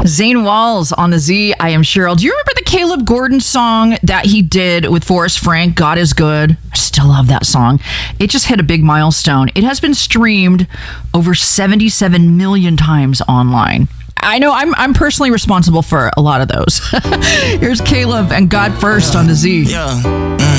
Zane Walls on the Z. I am Cheryl. Do you remember the Caleb Gordon song that he did with Forrest Frank, God is Good? I still love that song. It just hit a big milestone. It has been streamed over 77 million times online. I know I'm personally responsible for a lot of those. Here's Caleb and God First on the Z. Yeah.